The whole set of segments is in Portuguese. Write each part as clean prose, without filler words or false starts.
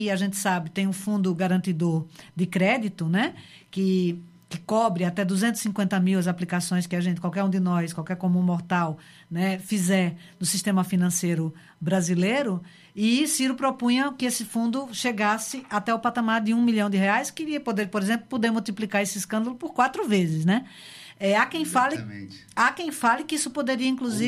E a gente sabe, tem um fundo garantidor de crédito, né? Que cobre até 250 mil as aplicações que qualquer um de nós, qualquer comum mortal, né, fizer no sistema financeiro brasileiro. E Ciro propunha que esse fundo chegasse até o patamar de R$ 1 milhão, que iria poder, por exemplo, multiplicar esse escândalo por 4 vezes, né? Há quem fale que isso poderia,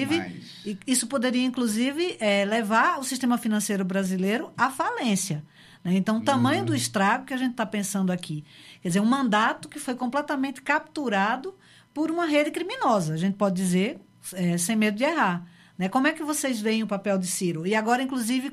inclusive, levar o sistema financeiro brasileiro à falência. Né? Então, o tamanho do estrago que a gente está pensando aqui. Quer dizer, um mandato que foi completamente capturado por uma rede criminosa, a gente pode dizer, sem medo de errar. Né? Como é que vocês veem o papel de Ciro? E agora, inclusive,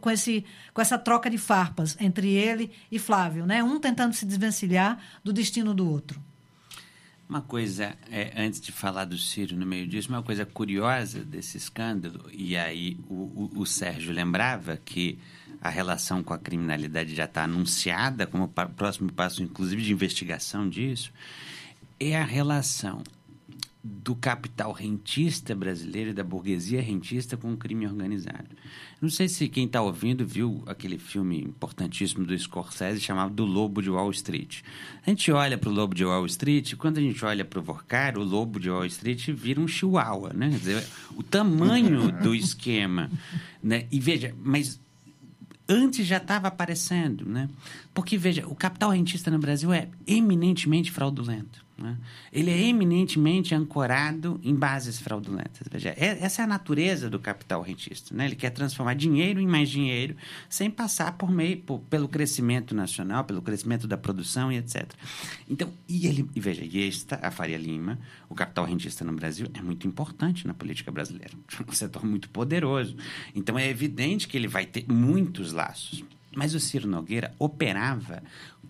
com essa troca de farpas entre ele e Flávio, né? Um tentando se desvencilhar do destino do outro. Uma coisa, antes de falar do Ciro no meio disso, uma coisa curiosa desse escândalo, e aí o Sérgio lembrava que a relação com a criminalidade já está anunciada como próximo passo, inclusive, de investigação disso, é a relação do capital rentista brasileiro e da burguesia rentista com o crime organizado. Não sei se quem está ouvindo viu aquele filme importantíssimo do Scorsese chamado Do Lobo de Wall Street. A gente olha para o Lobo de Wall Street, quando a gente olha para o Vorkar, o Lobo de Wall Street vira um chihuahua, né? Quer dizer, o tamanho do esquema, né? E veja, mas antes já estava aparecendo, né? Porque, veja, o capital rentista no Brasil é eminentemente fraudulento. Né? Ele é eminentemente ancorado em bases fraudulentas. Veja, essa é a natureza do capital rentista. Né? Ele quer transformar dinheiro em mais dinheiro sem passar pelo crescimento nacional, pelo crescimento da produção e etc. Então, veja, a Faria Lima, o capital rentista no Brasil é muito importante na política brasileira. É um setor muito poderoso. Então, é evidente que ele vai ter muitos laços. Mas o Ciro Nogueira operava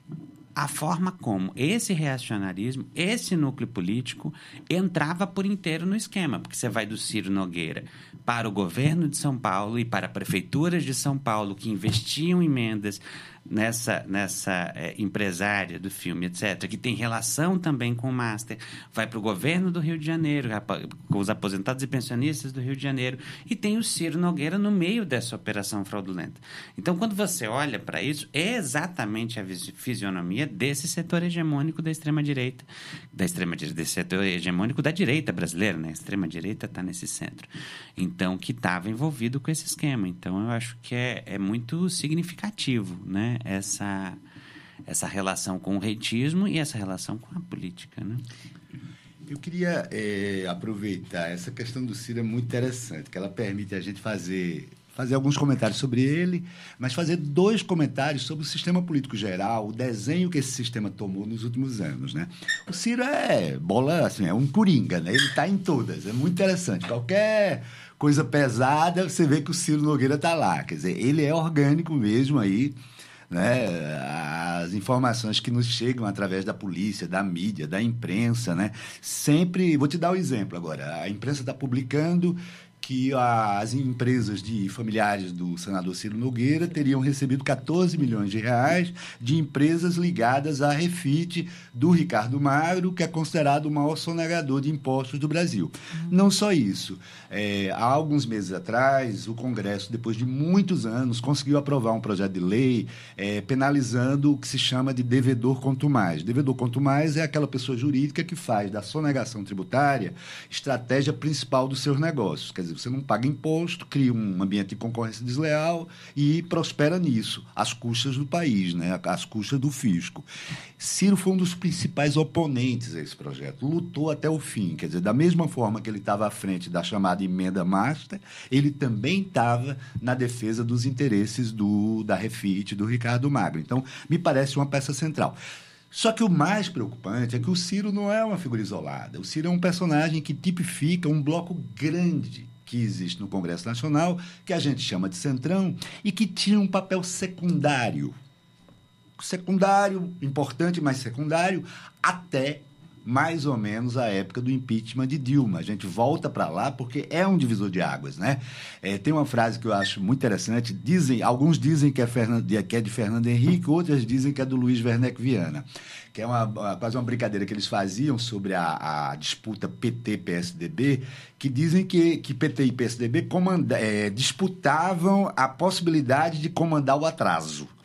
a forma como esse reacionarismo, esse núcleo político, entrava por inteiro no esquema. Porque você vai do Ciro Nogueira para o governo de São Paulo e para prefeituras de São Paulo que investiam emendas nessa empresária do filme, etc., que tem relação também com o Master, vai para o governo do Rio de Janeiro, com os aposentados e pensionistas do Rio de Janeiro, e tem o Ciro Nogueira no meio dessa operação fraudulenta. Então, quando você olha para isso, é exatamente a fisionomia desse setor hegemônico da extrema-direita, desse setor hegemônico da direita brasileira, né? A extrema-direita está nesse centro. Então, que estava envolvido com esse esquema. Então, eu acho que é muito significativo, né? Essa relação com o rentismo e essa relação com a política, né? Eu queria aproveitar, essa questão do Ciro é muito interessante, que ela permite a gente fazer alguns comentários sobre ele, mas fazer 2 comentários sobre o sistema político geral, o desenho que esse sistema tomou nos últimos anos, né? O Ciro é um coringa, né? Ele está em todas, é muito interessante. Qualquer coisa pesada, você vê que o Ciro Nogueira está lá. Quer dizer, ele é orgânico mesmo aí, né? As informações que nos chegam através da polícia, da mídia, da imprensa, né? Sempre, vou te dar um exemplo agora, a imprensa está publicando que as empresas de familiares do senador Ciro Nogueira teriam recebido 14 milhões de reais de empresas ligadas à Refit do Ricardo Magro, que é considerado o maior sonegador de impostos do Brasil. Não só isso. Há alguns meses atrás, o Congresso, depois de muitos anos, conseguiu aprovar um projeto de lei penalizando o que se chama de devedor contumaz. Devedor contumaz é aquela pessoa jurídica que faz da sonegação tributária estratégia principal dos seus negócios. Quer dizer, você não paga imposto, cria um ambiente de concorrência desleal e prospera nisso, às custas do país, né? Às custas do fisco. Ciro foi um dos principais oponentes a esse projeto, lutou até o fim. Quer dizer, da mesma forma que ele estava à frente da chamada emenda Master, ele também estava na defesa dos interesses da Refit, do Ricardo Magro. Então, me parece uma peça central. Só que o mais preocupante é que o Ciro não é uma figura isolada. O Ciro é um personagem que tipifica um bloco grande que existe no Congresso Nacional, que a gente chama de Centrão, e que tinha um papel secundário. Secundário, importante, mas secundário, até mais ou menos a época do impeachment de Dilma. A gente volta para lá porque é um divisor de águas, né? Tem uma frase que eu acho muito interessante. Alguns dizem que é de Fernando Henrique, outros dizem que é do Luiz Werneck Viana, que é quase uma brincadeira que eles faziam sobre a disputa PT-PSDB, que dizem que PT e PSDB disputavam a possibilidade de comandar o atraso.